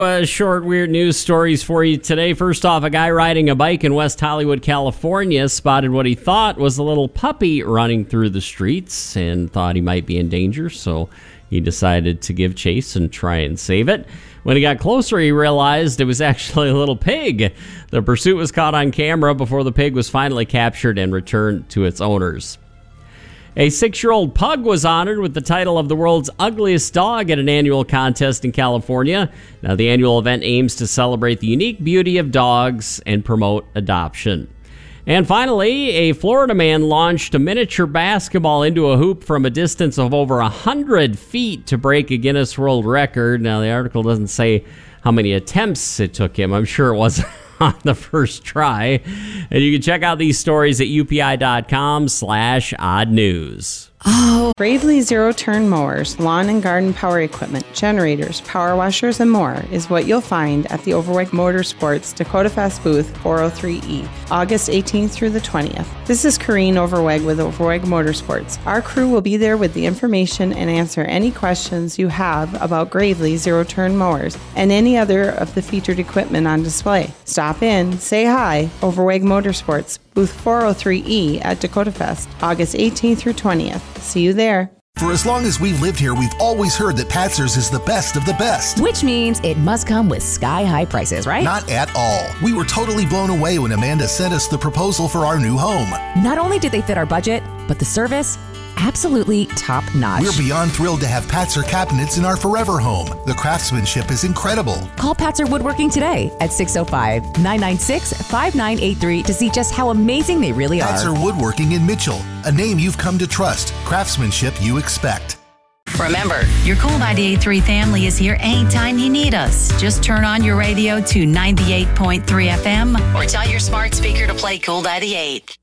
Short, weird news stories for you today. First off, a guy riding a bike in West Hollywood, California, spotted what he thought was a little puppy running through the streets and thought he might be in danger, so he decided to give chase and try and save it. When he got closer, he realized it was actually a little pig. The pursuit was caught on camera before the pig was finally captured and returned to its owners. A 6-year-old pug was honored with the title of the world's ugliest dog at an annual contest in California. Now, the annual event aims to celebrate the unique beauty of dogs and promote adoption. And finally, a Florida man launched a miniature basketball into a hoop from a distance of over 100 feet to break a Guinness World Record. Now, the article doesn't say how many attempts it took him. I'm sure it wasn't on the first try. And you can check out these stories at upi.com/odd news. Oh, Gravely zero-turn mowers, lawn and garden power equipment, generators, power washers, and more is what you'll find at the Overweg Motorsports Dakota Fest booth 403E, August 18th through the 20th. This is Corrine Overweg with Overweg Motorsports. Our crew will be there with the information and answer any questions you have about Gravely zero-turn mowers and any other of the featured equipment on display. Stop in, say hi, Overweg Motorsports, booth 403E at Dakota Fest, August 18th through 20th. See you there. For as long as we've lived here, we've always heard that Patzer's is the best of the best. Which means it must come with sky-high prices, right? Not at all. We were totally blown away when Amanda sent us the proposal for our new home. Not only did they fit our budget, but the service, absolutely top-notch. We're beyond thrilled to have Patzer cabinets in our forever home. The craftsmanship is incredible. Call Patzer Woodworking today at 605-996-5983 to see just how amazing they really are. Patzer Woodworking in Mitchell, a name you've come to trust, craftsmanship you expect. Remember, your Cool 98.3 family is here anytime you need us. Just turn on your radio to 98.3 FM or tell your smart speaker to play Cool 98.